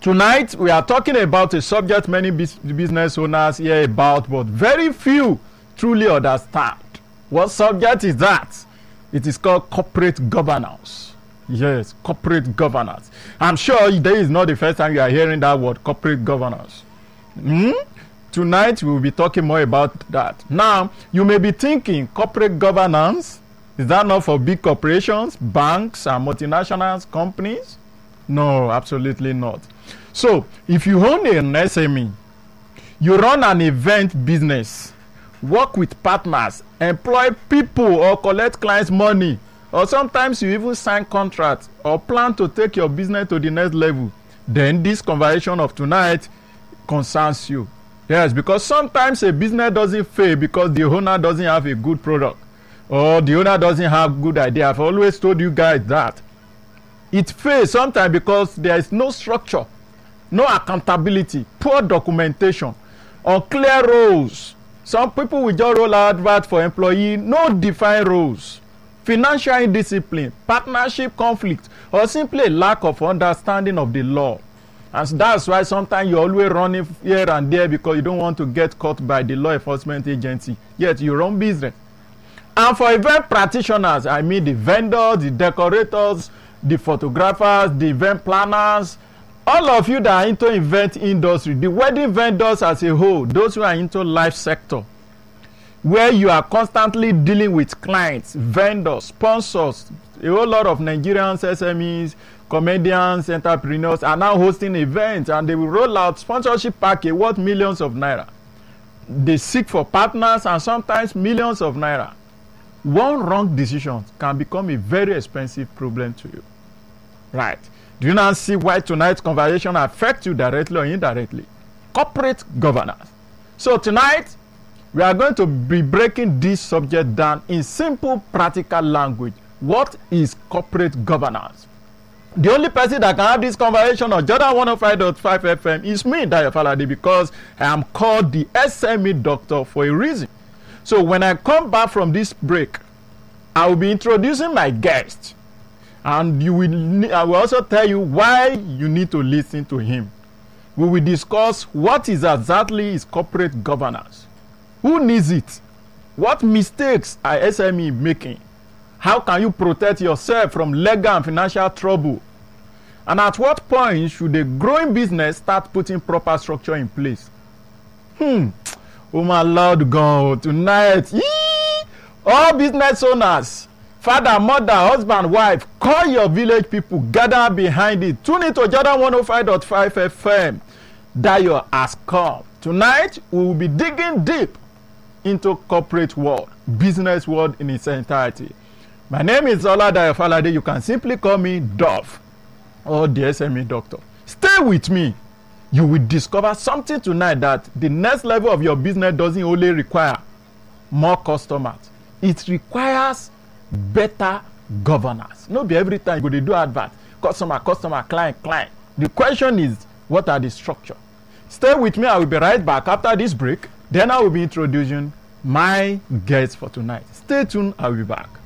Tonight, we are talking about a subject many business owners hear about, but very few truly understand. What subject is that? It is called corporate governance. Yes, corporate governance. I'm sure this is not the first time you are hearing that word, corporate governance. Tonight, we will be talking more about that. Now, you may be thinking, corporate governance, is that not for big corporations, banks, and multinational companies? No, absolutely not. So, if you own an SME, you run an event business, work with partners, employ people, or collect clients' money, or sometimes you even sign contracts or plan to take your business to the next level, then this conversation of tonight concerns you. Yes, because sometimes a business doesn't fail because the owner doesn't have a good product or the owner doesn't have good idea. I've always told you guys that. It fails sometimes because there is no structure, no accountability, poor documentation, unclear roles. Some people will just roll out advert for employee, no defined roles, financial indiscipline, partnership conflict, or simply a lack of understanding of the law. And that's why sometimes you're always running here and there because you don't want to get caught by the law enforcement agency. Yet you run business. And for event practitioners, I mean the vendors, the decorators, the photographers, the event planners, all of you that are into event industry, the wedding vendors as a whole, those who are into life sector, where you are constantly dealing with clients, vendors, sponsors, a whole lot of Nigerians, SMEs, comedians, entrepreneurs are now hosting events, and they will roll out sponsorship package worth millions of naira. They seek for partners and sometimes millions of naira. One wrong decision can become a very expensive problem to you. Right. Do you now see why tonight's conversation affects you directly or indirectly? Corporate governance. So tonight, we are going to be breaking this subject down in simple, practical language. What is corporate governance? The only person that can have this conversation on Jordan 105.5 FM is me, Dayo Falade, because I am called the SME doctor for a reason. So when I come back from this break, I will be introducing my guest. And I will also tell you why you need to listen to him. We will discuss what is exactly is corporate governance. Who needs it? What mistakes are SME making? How can you protect yourself from legal and financial trouble? And at what point should a growing business start putting proper structure in place? Oh my Lord God, tonight, all business owners, father, mother, husband, wife, call your village people, gather behind it. Tune into Jordan 105.5 FM. Dayo has come. Tonight, we will be digging deep into corporate world, business world in its entirety. My name is Ola Dayo Falade. You can simply call me Dove or the SME doctor. Stay with me. You will discover something tonight that the next level of your business doesn't only require more customers. It requires better governance. Not be every time you go to do advert. Customer, client. The question is, what are the structure? Stay with me. I will be right back after this break. Then I will be introducing my guest for tonight. Stay tuned. I will be back.